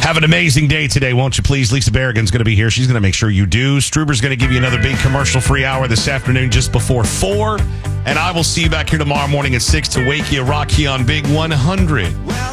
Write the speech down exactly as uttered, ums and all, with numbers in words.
Have an amazing day today, won't you please? Lisa Berrigan's going to be here. She's going to make sure you do. Struber's going to give you another big commercial-free hour this afternoon just before four. And I will see you back here tomorrow morning at six to wake you, rock you on Big one hundred.